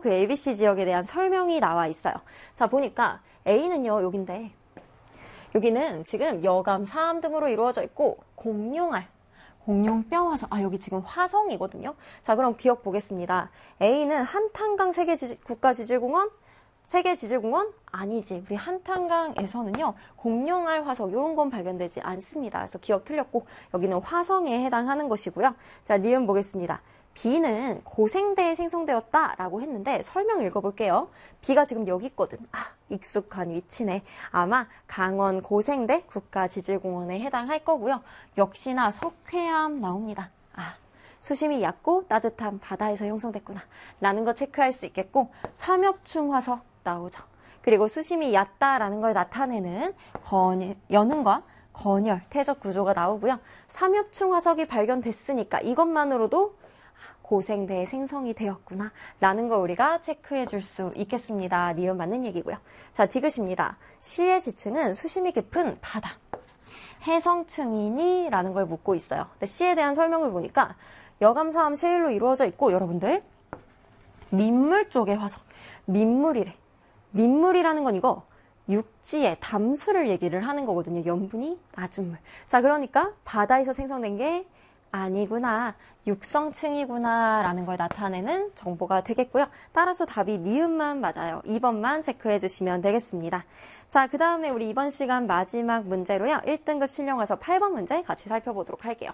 그 ABC 지역에 대한 설명이 나와 있어요. 자, 보니까 A는요, 여긴데 여기는 지금 여감, 사암 등으로 이루어져 있고 공룡알, 공룡뼈 화성, 여기 지금 화성이거든요. 자, 그럼 기억 보겠습니다. A는 한탄강 세계지질공원 아니지. 우리 한탄강에서는요, 공룡알 화석 이런 건 발견되지 않습니다. 그래서 기억 틀렸고 여기는 화성에 해당하는 것이고요. 자, 니은 보겠습니다. B는 고생대에 생성되었다라고 했는데 설명 읽어볼게요. B가 지금 여기 있거든. 익숙한 위치네. 아마 강원 고생대 국가지질공원에 해당할 거고요. 역시나 석회암 나옵니다. 수심이 얕고 따뜻한 바다에서 형성됐구나 라는 거 체크할 수 있겠고, 삼엽충 화석 나오죠. 그리고 수심이 얕다라는 걸 나타내는 연흥과 건열, 퇴적 구조가 나오고요. 삼엽충 화석이 발견됐으니까 이것만으로도 고생대에 생성이 되었구나 라는 거 우리가 체크해 줄 수 있겠습니다. 니은 맞는 얘기고요. 자, 디귿입니다. C의 지층은 수심이 깊은 바다. 해성층이니? 라는 걸 묻고 있어요. 근데 C에 대한 설명을 보니까 여감사암 셰일로 이루어져 있고, 여러분들 민물 쪽의 화석, 민물이래. 민물이라는 건 이거 육지의 담수를 얘기를 하는 거거든요. 염분이 낮은 물. 자, 그러니까 바다에서 생성된 게 아니구나, 육성층이구나 라는 걸 나타내는 정보가 되겠고요. 따라서 답이 니은만 맞아요. 2번만 체크해 주시면 되겠습니다. 자, 그 다음에 우리 이번 시간 마지막 문제로요. 1등급 실용화서 8번 문제 같이 살펴보도록 할게요.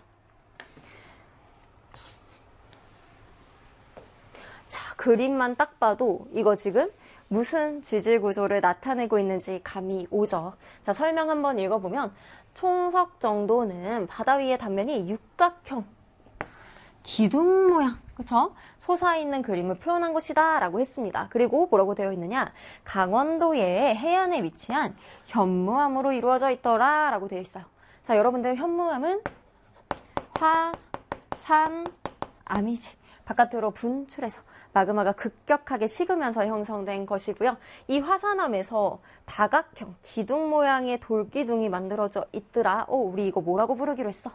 자, 그림만 딱 봐도 이거 지금 무슨 지질 구조를 나타내고 있는지 감이 오죠. 자, 설명 한번 읽어보면 총석 정도는 바다 위의 단면이 육각형 기둥 모양, 그쵸? 솟아있는 그림을 표현한 것이다 라고 했습니다. 그리고 뭐라고 되어 있느냐? 강원도의 해안에 위치한 현무암으로 이루어져 있더라 라고 되어 있어요. 자, 여러분들 현무암은 화, 산, 암이지. 바깥으로 분출해서 마그마가 급격하게 식으면서 형성된 것이고요. 이 화산암에서 다각형 기둥 모양의 돌기둥이 만들어져 있더라. 우리 이거 뭐라고 부르기로 했어?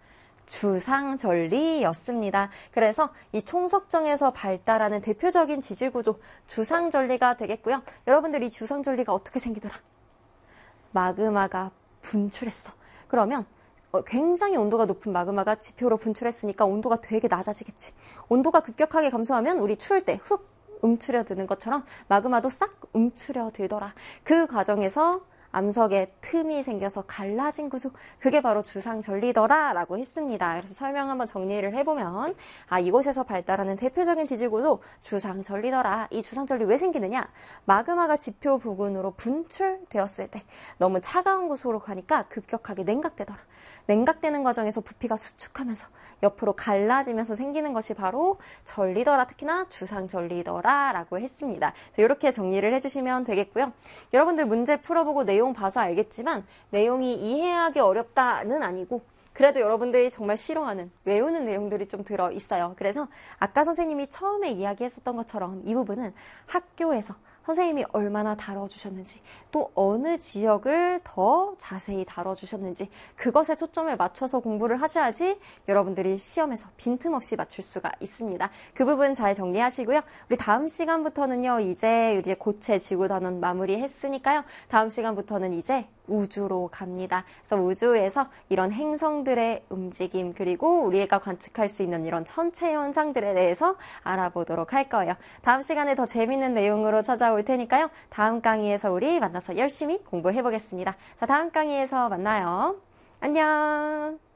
주상절리였습니다. 그래서 이 총석정에서 발달하는 대표적인 지질구조 주상절리가 되겠고요. 여러분들 이 주상절리가 어떻게 생기더라? 마그마가 분출했어. 그러면 굉장히 온도가 높은 마그마가 지표로 분출했으니까 온도가 되게 낮아지겠지. 온도가 급격하게 감소하면 우리 추울 때 훅 움츠려드는 것처럼 마그마도 싹 움츠려들더라. 그 과정에서 암석에 틈이 생겨서 갈라진 구조, 그게 바로 주상절리더라 라고 했습니다. 그래서 설명 한번 정리를 해보면 이곳에서 발달하는 대표적인 지질구조 주상절리더라. 이 주상절리 왜 생기느냐? 마그마가 지표 부근으로 분출되었을 때 너무 차가운 곳으로 가니까 급격하게 냉각되더라. 냉각되는 과정에서 부피가 수축하면서 옆으로 갈라지면서 생기는 것이 바로 전리더라, 특히나 주상전리더라 라고 했습니다. 이렇게 정리를 해주시면 되겠고요. 여러분들 문제 풀어보고 내용 봐서 알겠지만 내용이 이해하기 어렵다는 아니고 그래도 여러분들이 정말 싫어하는 외우는 내용들이 좀 들어있어요. 그래서 아까 선생님이 처음에 이야기했었던 것처럼 이 부분은 학교에서 선생님이 얼마나 다뤄주셨는지, 또 어느 지역을 더 자세히 다뤄주셨는지 그것에 초점을 맞춰서 공부를 하셔야지 여러분들이 시험에서 빈틈없이 맞출 수가 있습니다. 그 부분 잘 정리하시고요. 우리 다음 시간부터는요, 이제 우리 고체 지구 단원 마무리했으니까요. 다음 시간부터는 이제 우주로 갑니다. 그래서 우주에서 이런 행성들의 움직임, 그리고 우리가 관측할 수 있는 이런 천체 현상들에 대해서 알아보도록 할 거예요. 다음 시간에 더 재밌는 내용으로 찾아올 테니까요. 다음 강의에서 우리 만나서 열심히 공부해 보겠습니다. 자, 다음 강의에서 만나요. 안녕.